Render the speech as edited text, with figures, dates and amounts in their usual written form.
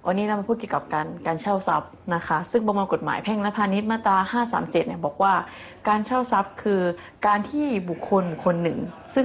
วันนี้เรามาพูดเกี่ยวกับการเช่าทรัพย์นะคะซึ่งประมวลกฎหมายแพ่งและพาณิชย์มาตรา537เนี่ยบอกว่าการเช่าทรัพย์คือการที่บุคคลคนหนึ่งซึ่ง